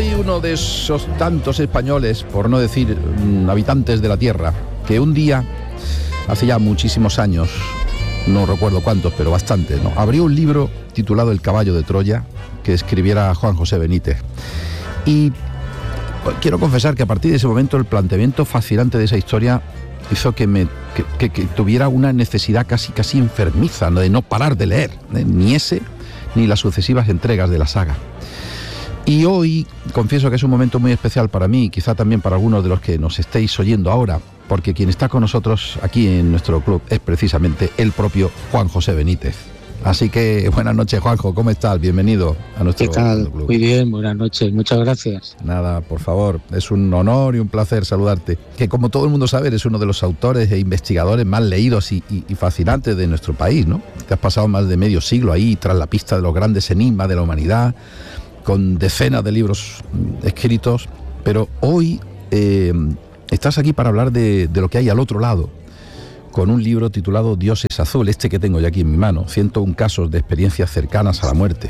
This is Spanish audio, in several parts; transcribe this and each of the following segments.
soy uno de esos tantos españoles, por no decir habitantes de la tierra, que un día, hace ya muchísimos años, no recuerdo cuántos, pero bastantes, ¿no?, abrió un libro titulado El caballo de Troya, que escribiera Juan José Benítez. Y quiero confesar que a partir de ese momento el planteamiento fascinante de esa historia hizo que tuviera una necesidad casi enfermiza, ¿no?, de no parar de leer, ni ese ni las sucesivas entregas de la saga. Y hoy confieso que es un momento muy especial para mí, y quizá también para algunos de los que nos estéis oyendo ahora, porque quien está con nosotros aquí en nuestro club es precisamente el propio Juan José Benítez. Así que buenas noches, Juanjo, ¿cómo estás? Bienvenido a nuestro club. ¿Qué tal? Muy bien, buenas noches, muchas gracias. Nada, por favor, es un honor y un placer saludarte. Que como todo el mundo sabe, eres uno de los autores e investigadores más leídos y fascinantes de nuestro país, ¿no? Te has pasado más de medio siglo ahí, tras la pista de los grandes enigmas de la humanidad, con decenas de libros escritos, pero hoy estás aquí para hablar de lo que hay al otro lado, con un libro titulado Dios es azul, este que tengo ya aquí en mi mano, 101 casos de experiencias cercanas a la muerte.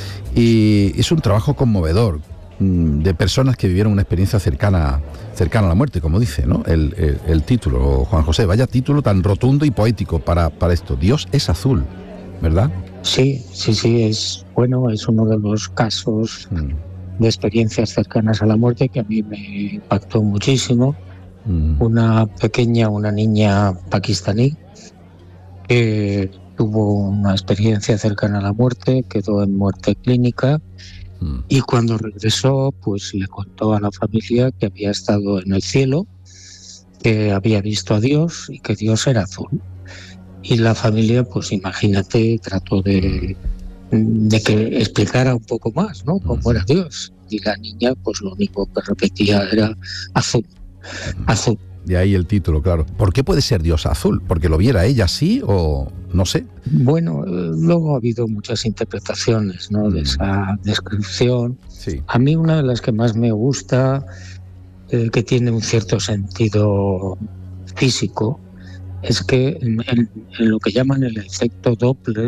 Y es un trabajo conmovedor, de personas que vivieron una experiencia cercana a la muerte, como dice, ¿no?, el título, Juan José. Vaya título tan rotundo y poético para esto, Dios es azul, ¿verdad? Sí, es bueno, es uno de los casos de experiencias cercanas a la muerte que a mí me impactó muchísimo. Una niña pakistaní que tuvo una experiencia cercana a la muerte, quedó en muerte clínica y cuando regresó pues le contó a la familia que había estado en el cielo, que había visto a Dios y que Dios era azul. Y la familia, pues imagínate, trató de que explicara un poco más, ¿no?, cómo era Dios. Y la niña, pues lo único que repetía era azul, azul. De ahí el título, claro. ¿Por qué puede ser Dios azul? ¿Porque lo viera ella así o no sé? Bueno, luego ha habido muchas interpretaciones, ¿no?, de esa descripción. Sí. A mí una de las que más me gusta, que tiene un cierto sentido físico, es que en lo que llaman el efecto Doppler,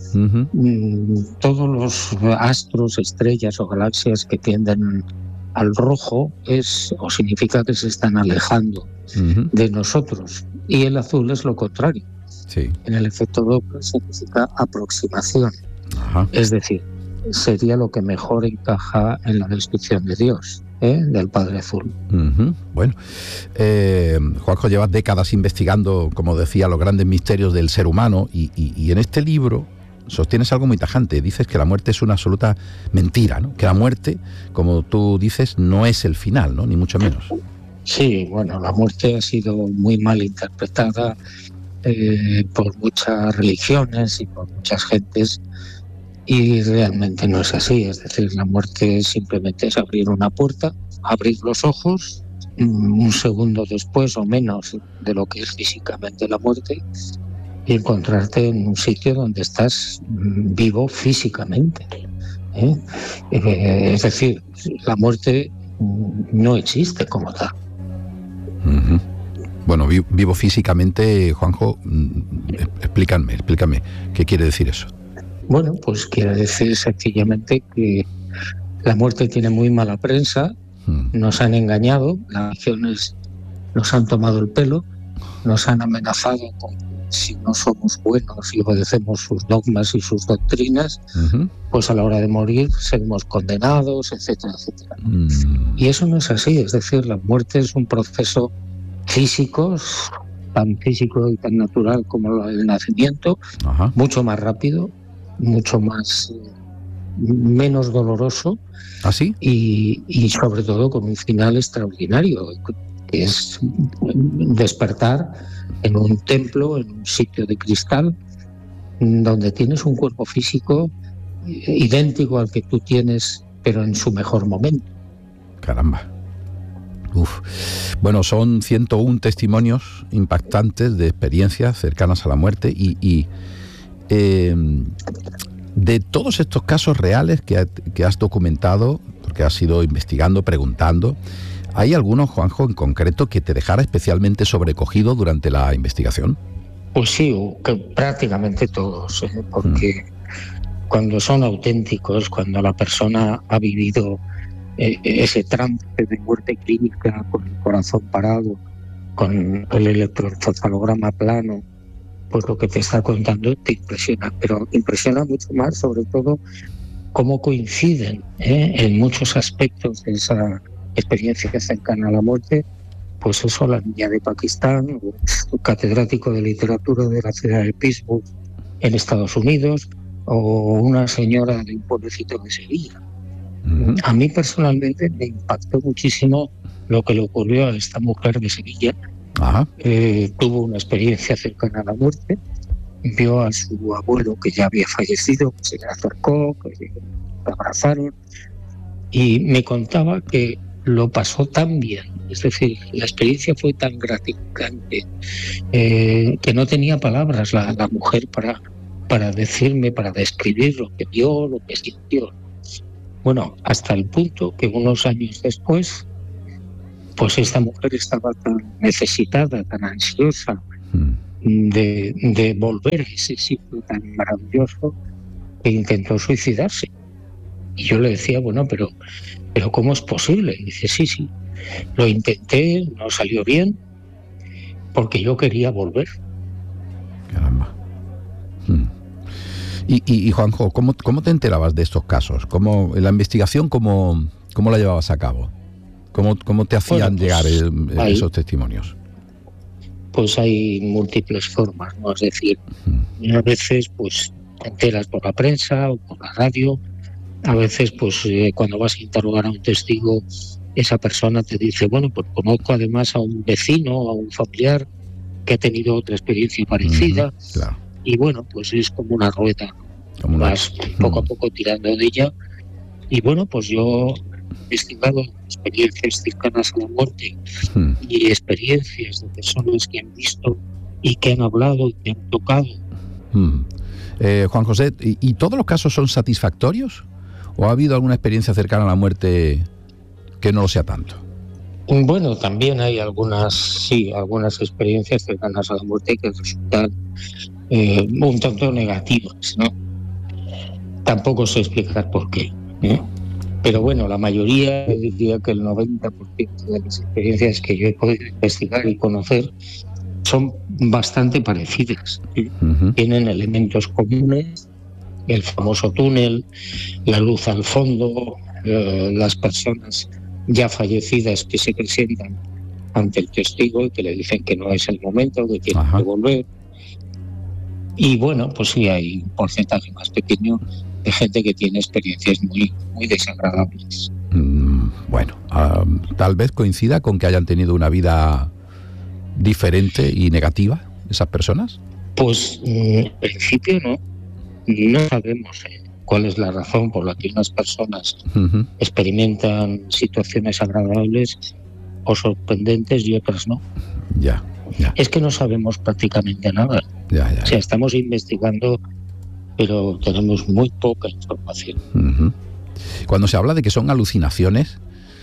todos los astros, estrellas o galaxias que tienden al rojo significa que se están alejando de nosotros, y el azul es lo contrario. Sí. En el efecto Doppler significa aproximación. Ajá. Es decir, sería lo que mejor encaja en la descripción de Dios, del Padre Azul. Bueno, Juanjo, llevas décadas investigando, como decía, los grandes misterios del ser humano y en este libro sostienes algo muy tajante. Dices que la muerte es una absoluta mentira, ¿no?, que la muerte, como tú dices, no es el final, ¿no?, ni mucho menos. Sí, bueno, la muerte ha sido muy mal interpretada por muchas religiones y por muchas gentes, y realmente no es así. Es decir, la muerte simplemente es abrir una puerta, abrir los ojos un segundo después o menos de lo que es físicamente la muerte, y encontrarte en un sitio donde estás vivo físicamente. Es decir, la muerte no existe como tal. Bueno, vivo físicamente, Juanjo, explícame, ¿qué quiere decir eso? Bueno, pues quiere decir sencillamente que la muerte tiene muy mala prensa, nos han engañado, las religiones nos han tomado el pelo, nos han amenazado con que si no somos buenos y obedecemos sus dogmas y sus doctrinas, pues a la hora de morir seremos condenados, etcétera, etcétera. Y eso no es así. Es decir, la muerte es un proceso físico, tan físico y tan natural como el nacimiento, mucho más rápido, mucho más menos doloroso. ¿Ah, sí? Y sobre todo con un final extraordinario, que es despertar en un templo, en un sitio de cristal, donde tienes un cuerpo físico idéntico al que tú tienes, pero en su mejor momento. Caramba. Bueno, son 101 testimonios impactantes de experiencias cercanas a la muerte y de todos estos casos reales que has documentado, porque has ido investigando, preguntando, ¿hay alguno, Juanjo, en concreto que te dejara especialmente sobrecogido durante la investigación? Pues sí, que prácticamente todos, porque cuando son auténticos, cuando la persona ha vivido ese trance de muerte clínica con el corazón parado, con el electroencefalograma plano, pues lo que te está contando te impresiona, pero impresiona mucho más, sobre todo, cómo coinciden en muchos aspectos de esa experiencia cercana a la muerte. Pues eso, la niña de Pakistán, un catedrático de literatura de la ciudad de Pittsburgh en Estados Unidos, o una señora de un pueblecito de Sevilla. A mí personalmente me impactó muchísimo lo que le ocurrió a esta mujer de Sevilla. Tuvo una experiencia cercana a la muerte, vio a su abuelo que ya había fallecido, que se le acercó, que le abrazaron, y me contaba que lo pasó tan bien, es decir, la experiencia fue tan gratificante, que no tenía palabras la mujer para decirme, para describir lo que vio, lo que sintió. Bueno, hasta el punto que unos años después, pues esta mujer estaba tan necesitada, tan ansiosa de volver a ese sitio tan maravilloso, que intentó suicidarse. Y yo le decía, bueno, pero ¿cómo es posible? Y dice, sí, lo intenté, no salió bien, porque yo quería volver. Caramba. Y Juanjo, ¿cómo te enterabas de estos casos? La investigación, ¿cómo la llevabas a cabo? ¿Cómo te hacían llegar esos testimonios? Pues hay múltiples formas, ¿no? Es decir, a veces pues te enteras por la prensa o por la radio. A veces, pues cuando vas a interrogar a un testigo, esa persona te dice, bueno, pues conozco además a un vecino, a un familiar que ha tenido otra experiencia parecida. Claro. Y bueno, pues es como una rueda, vas poco a poco tirando de ella. Y bueno, pues yo he investigado experiencias cercanas a la muerte y experiencias de personas que han visto y que han hablado y que han tocado. Juan José, ¿y todos los casos son satisfactorios? ¿O ha habido alguna experiencia cercana a la muerte que no lo sea tanto? Bueno, también hay algunas experiencias cercanas a la muerte que resultan un tanto negativas, ¿no? Tampoco sé explicar por qué, pero bueno, la mayoría, diría que el 90% de las experiencias que yo he podido investigar y conocer son bastante parecidas. Tienen elementos comunes, el famoso túnel, la luz al fondo, las personas ya fallecidas que se presentan ante el testigo y que le dicen que no es el momento, que tienen que volver. Y bueno, pues sí hay un porcentaje más pequeño de gente que tiene experiencias muy, muy desagradables. Bueno, tal vez coincida con que hayan tenido una vida diferente y negativa esas personas. Pues en principio no sabemos cuál es la razón por la que unas personas experimentan situaciones agradables o sorprendentes y otras no. Ya. Es que no sabemos prácticamente nada. O sea, estamos investigando, pero tenemos muy poca información. Cuando se habla de que son alucinaciones,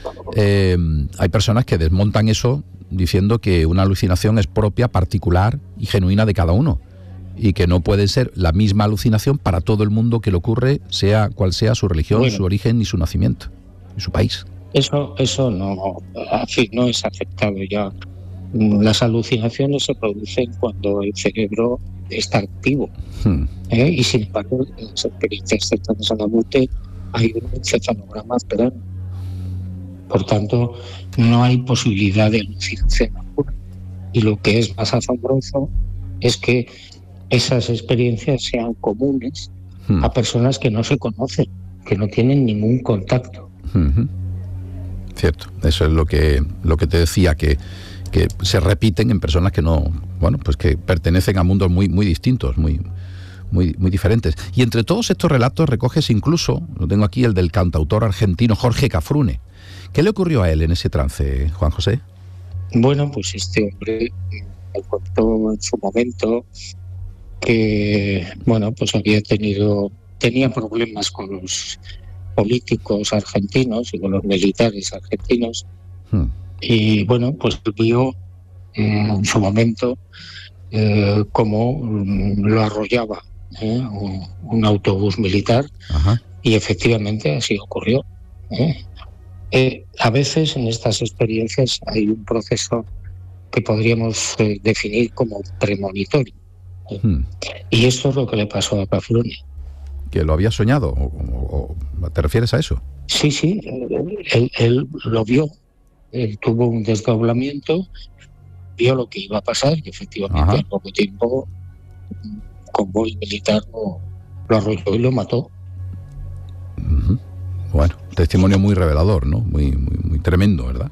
hay personas que desmontan eso diciendo que una alucinación es propia, particular y genuina de cada uno, y que no puede ser la misma alucinación para todo el mundo que le ocurre, sea cual sea su religión, su origen y su nacimiento, y su país. Eso no es aceptado ya. Las alucinaciones se producen cuando el cerebro está activo. Y sin embargo, en las experiencias cercanas a la muerte hay un encefalograma plano. Por tanto, no hay posibilidad de alucinación alguna. Y lo que es más asombroso es que esas experiencias sean comunes a personas que no se conocen, que no tienen ningún contacto. Cierto, eso es lo que te decía, que se repiten en personas que no, bueno, pues que pertenecen a mundos muy, muy distintos, muy, muy, muy diferentes. Y entre todos estos relatos recoges incluso, lo tengo aquí, el del cantautor argentino Jorge Cafrune. ¿Qué le ocurrió a él en ese trance, Juan José? Bueno, pues este hombre me contó en su momento que, bueno, pues tenía problemas con los políticos argentinos y con los militares argentinos. Y bueno, pues vio en su momento cómo lo arrollaba un autobús militar. Y efectivamente así ocurrió. A veces en estas experiencias hay un proceso que podríamos definir como premonitorio. Y esto es lo que le pasó a Pafluni. ¿Que lo había soñado? ¿O te refieres a eso? Sí, él lo vio, él tuvo un desdoblamiento, vio lo que iba a pasar y efectivamente al poco tiempo un convoy militar lo arrolló y lo mató. Bueno, testimonio muy revelador, ¿no? Muy tremendo, ¿verdad?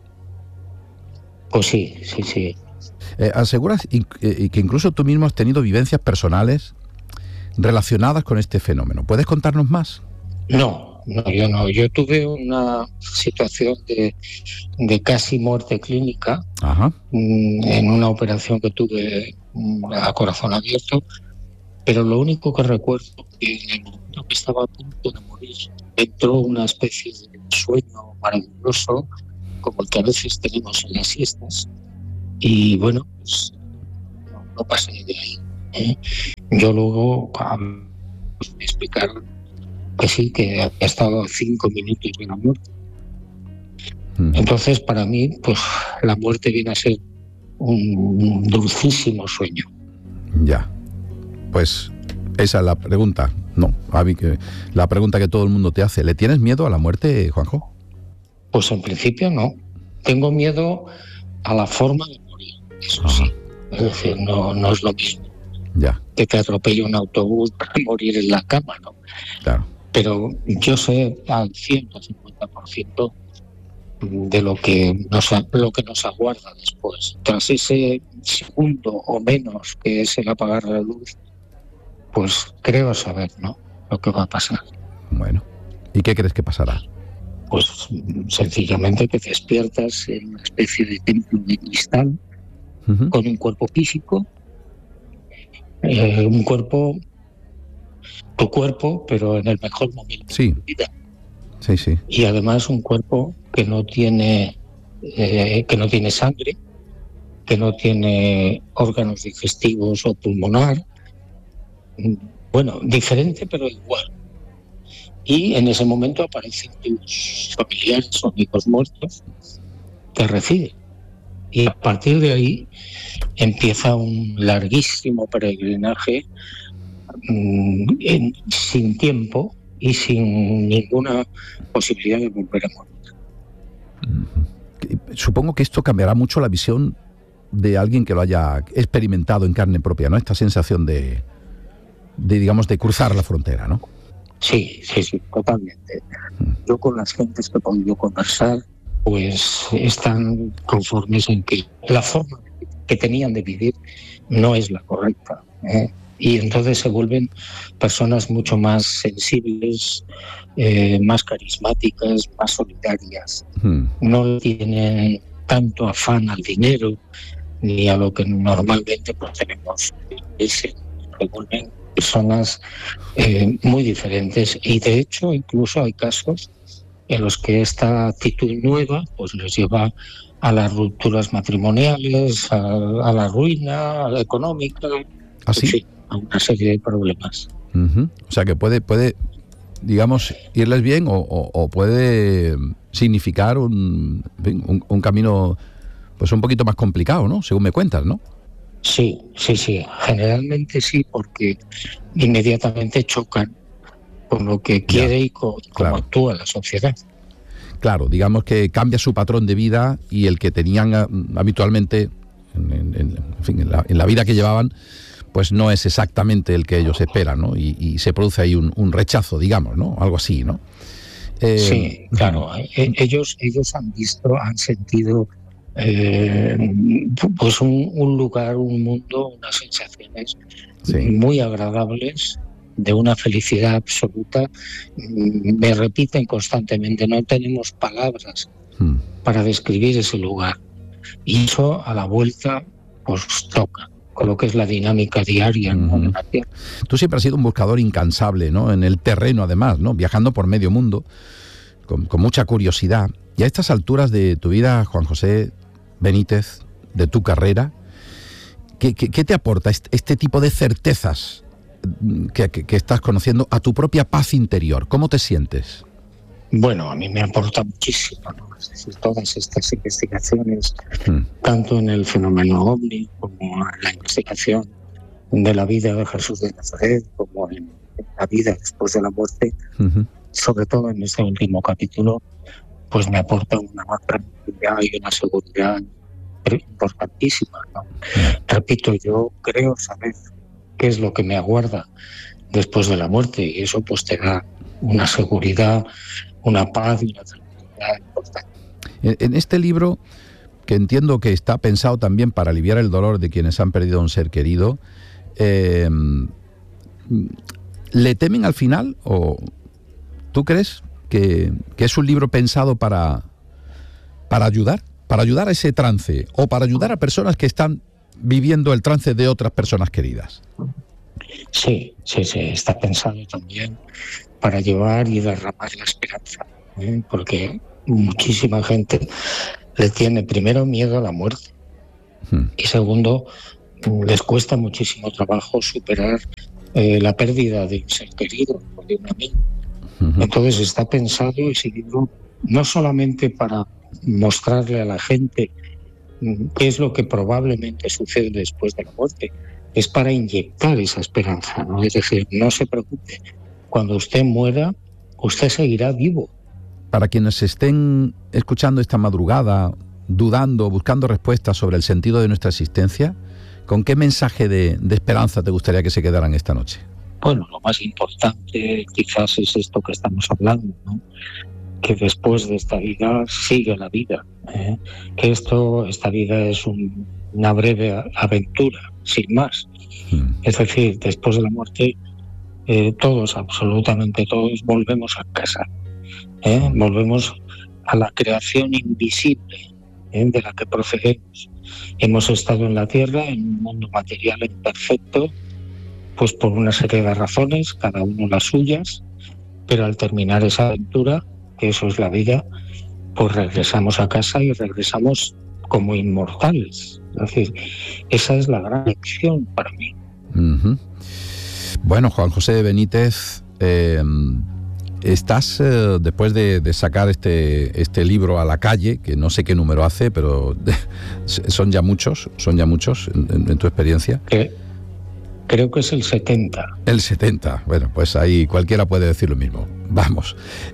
Pues sí. ¿Aseguras que incluso tú mismo has tenido vivencias personales relacionadas con este fenómeno? ¿Puedes contarnos más? No, yo no. Yo tuve una situación de casi muerte clínica en una operación que tuve a corazón abierto, pero lo único que recuerdo es que en el momento que estaba a punto de morir entró una especie de sueño maravilloso, como el que a veces tenemos en las siestas, y bueno, pues no pasé de ahí. Yo luego me explicaron que sí, que había estado a 5 minutos de la muerte. Entonces, para mí, pues la muerte viene a ser un dulcísimo sueño. Ya, pues esa es la pregunta, ¿no? La pregunta que todo el mundo te hace. ¿Le tienes miedo a la muerte, Juanjo? Pues en principio no. Tengo miedo a la forma de morir, eso sí. Es decir, no es lo mismo que te atropelle un autobús para morir en la cama, ¿no? Claro. Pero yo sé al 150% de lo que nos aguarda después. Tras ese segundo o menos que es el apagar la luz, pues creo saber, ¿no?, lo que va a pasar. Bueno, ¿y qué crees que pasará? Pues sencillamente que despiertas en una especie de templo de cristal con un cuerpo físico, tu cuerpo, pero en el mejor momento de tu vida. Sí. Y además un cuerpo que no tiene sangre, que no tiene órganos digestivos o pulmonar. Bueno, diferente pero igual. Y en ese momento aparecen tus familiares o amigos muertos, te reciben. Y a partir de ahí empieza un larguísimo peregrinaje sin tiempo y sin ninguna posibilidad de volver a morir. Supongo que esto cambiará mucho la visión de alguien que lo haya experimentado en carne propia, ¿no? Esta sensación de cruzar la frontera, ¿no? Sí, totalmente. Yo con las gentes que he podido conversar, pues están conformes en que la forma que tenían de vivir no es la correcta, y entonces se vuelven personas mucho más sensibles, más carismáticas, más solidarias. No tienen tanto afán al dinero ni a lo que normalmente pues tenemos. Se vuelven personas muy diferentes, y de hecho incluso hay casos en los que esta actitud nueva pues les lleva a las rupturas matrimoniales, a la ruina, a la económica. ¿Así? En fin, a una serie de problemas. O sea que puede, digamos, irles bien o puede significar un camino pues un poquito más complicado, ¿no? Según me cuentas, ¿no? Sí. Generalmente sí, porque inmediatamente chocan con lo que quiere y cómo actúa la sociedad. Claro, digamos que cambia su patrón de vida y el que tenían habitualmente en la vida que llevaban, pues no es exactamente el que ellos esperan, ¿no? Y se produce ahí un rechazo, digamos, ¿no? Algo así, ¿no? Sí, claro. Ellos han sentido pues un lugar, un mundo, unas sensaciones muy agradables, de una felicidad absoluta. Me repiten constantemente, no tenemos palabras para describir ese lugar. Y eso a la vuelta pues toca con lo que es la dinámica diaria, ¿no?, de la Tierra. Tú siempre has sido un buscador incansable, ¿no?, en el terreno además, ¿no?, viajando por medio mundo con mucha curiosidad. Y a estas alturas de tu vida, Juan José Benítez, de tu carrera, ¿qué te aporta este tipo de certezas que estás conociendo a tu propia paz interior? ¿Cómo te sientes? Bueno, a mí me aporta muchísimo, ¿no? Es decir, todas estas investigaciones, tanto en el fenómeno OVNI como en la investigación de la vida de Jesús de Nazaret, como en la vida después de la muerte, sobre todo en este último capítulo, pues me aporta una tranquilidad y una seguridad importantísima, ¿no? Repito, yo creo saber qué es lo que me aguarda después de la muerte, y eso pues te da una seguridad, una paz y una tranquilidad importante. En este libro, que entiendo que está pensado también para aliviar el dolor de quienes han perdido a un ser querido, ¿le temen al final? ¿O tú crees que es un libro pensado para ayudar a ese trance, o para ayudar a personas que están viviendo el trance de otras personas queridas? Sí, está pensado también para llevar y derramar la esperanza, porque muchísima gente le tiene primero miedo a la muerte y segundo les cuesta muchísimo trabajo superar la pérdida de un ser querido o de un amigo. Entonces está pensado ese libro no solamente para mostrarle a la gente qué es lo que probablemente sucede después de la muerte, es para inyectar esa esperanza, ¿no? Es decir, no se preocupe, cuando usted muera, usted seguirá vivo. Para quienes estén escuchando esta madrugada, dudando, buscando respuestas sobre el sentido de nuestra existencia, ¿con qué mensaje de esperanza te gustaría que se quedaran esta noche? Bueno, lo más importante quizás es esto que estamos hablando, ¿no? Que después de esta vida sigue la vida, que esta vida es una breve aventura, sin más. Es decir, después de la muerte, todos, absolutamente todos, volvemos a casa, volvemos a la creación invisible de la que procedemos. Hemos estado en la Tierra, en un mundo material imperfecto, pues por una serie de razones, cada uno las suyas, pero al terminar esa aventura, que eso es la vida, pues regresamos a casa y regresamos como inmortales. Es decir, esa es la gran lección para mí. Bueno, Juan José Benítez, estás, después de sacar este libro a la calle, que no sé qué número hace, pero son ya muchos en tu experiencia. Creo que es el 70. El 70, bueno, pues ahí cualquiera puede decir lo mismo. Vamos.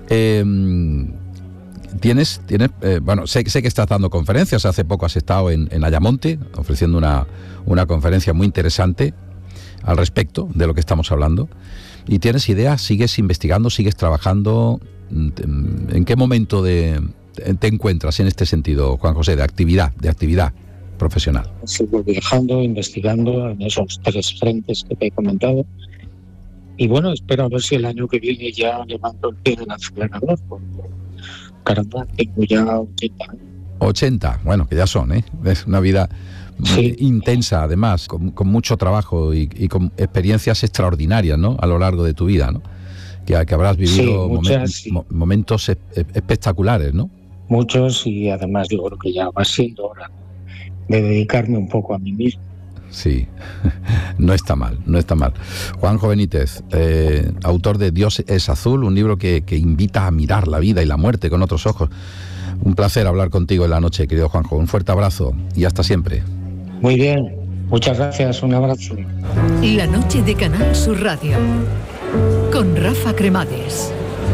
Tienes bueno, sé que estás dando conferencias. Hace poco has estado en Ayamonte ofreciendo una conferencia muy interesante al respecto de lo que estamos hablando. ¿Y tienes ideas? ¿Sigues investigando? ¿Sigues trabajando? ¿En qué momento te encuentras en este sentido, Juan José, de actividad profesional? Sigo viajando, investigando en esos 3 frentes que te he comentado. Y bueno, espero a ver si el año que viene ya levanto el pie del acelerador, porque caramba, tengo ya 80 años. 80, bueno, que ya son, es una vida intensa, además, con mucho trabajo y con experiencias extraordinarias, ¿no? A lo largo de tu vida, ¿no? Que habrás vivido momentos espectaculares, ¿no? Muchos, y además yo creo que ya va siendo hora de dedicarme un poco a mí mismo. Sí, no está mal. Juanjo Benítez, autor de Dios es azul, un libro que invita a mirar la vida y la muerte con otros ojos. Un placer hablar contigo en la noche, querido Juanjo. Un fuerte abrazo y hasta siempre. Muy bien, muchas gracias, un abrazo. La noche de Canal Sur Radio, con Rafa Cremades.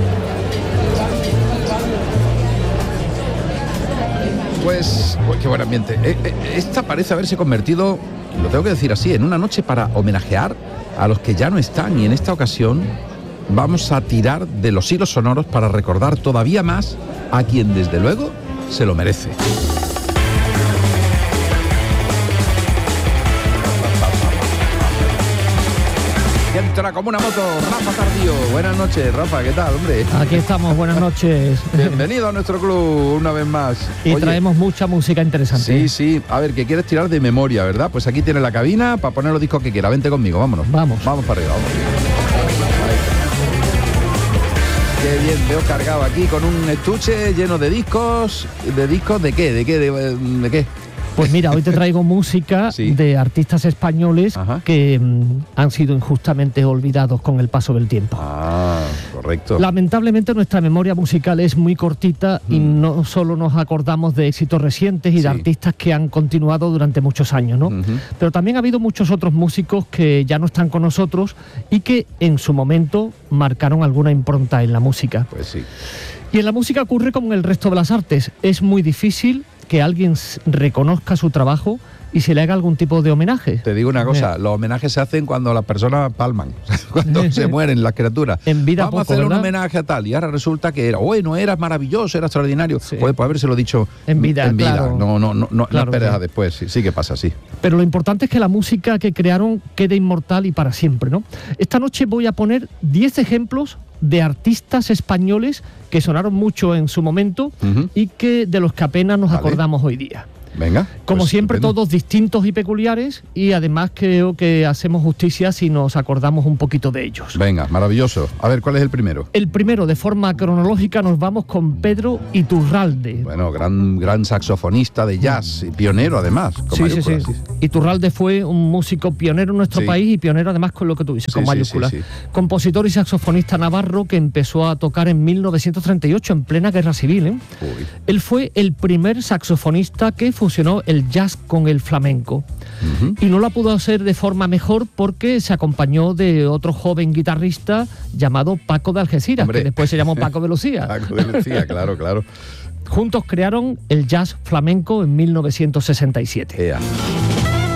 Pues qué buen ambiente. Esta parece haberse convertido, lo tengo que decir así, en una noche para homenajear a los que ya no están, y en esta ocasión vamos a tirar de los hilos sonoros para recordar todavía más a quien desde luego se lo merece. Y entra como una moto, Rafa Tardío. Buenas noches, Rafa, ¿qué tal, hombre? Aquí estamos, buenas noches. Bienvenido a nuestro club una vez más. Y traemos mucha música interesante. Sí, a ver, que quieres tirar de memoria, ¿verdad? Pues aquí tienes la cabina para poner los discos que quieras. Vente conmigo, vámonos. Vamos para arriba, vamos. Qué bien, veo cargado aquí con un estuche lleno de discos. ¿De discos de qué? ¿De qué? Pues mira, hoy te traigo música de artistas españoles que han sido injustamente olvidados con el paso del tiempo. Correcto. Lamentablemente nuestra memoria musical es muy cortita y no solo nos acordamos de éxitos recientes y de artistas que han continuado durante muchos años, ¿no? Pero también ha habido muchos otros músicos que ya no están con nosotros y que en su momento marcaron alguna impronta en la música. Pues sí. Y en la música ocurre como en el resto de las artes. Es muy difícil que alguien reconozca su trabajo y se le haga algún tipo de homenaje. Te digo una cosa, los homenajes se hacen cuando las personas palman, cuando se mueren las criaturas. En vida vamos poco, a hacer ¿verdad? un homenaje a tal, y ahora resulta que era maravilloso, era extraordinario. Sí. Pues habérselo dicho en vida. Claro. No claro, esperes a después, sí que pasa así. Pero lo importante es que la música que crearon quede inmortal y para siempre, ¿no? Esta noche voy a poner 10 ejemplos de artistas españoles que sonaron mucho en su momento y que de los que apenas nos acordamos hoy día. Venga. Como pues siempre, estupendo. todos distintos y peculiares, y además creo que hacemos justicia si nos acordamos un poquito de ellos. Venga, maravilloso. A ver, ¿cuál es el primero? El primero, de forma cronológica, nos vamos con Pedro Iturralde. Bueno, gran saxofonista de jazz, y pionero además. Con mayúsculas. Sí. Iturralde fue un músico pionero en nuestro país y pionero además con lo que tú dices, con mayúsculas. Sí. Compositor y saxofonista navarro que empezó a tocar en 1938, en plena guerra civil, ¿eh? Él fue el primer saxofonista que fusionó el jazz con el flamenco. Y no lo pudo hacer de forma mejor porque se acompañó de otro joven guitarrista llamado Paco de Algeciras, que después se llamó Paco de Lucía. Paco de Lucía, claro. Juntos crearon el jazz flamenco en 1967.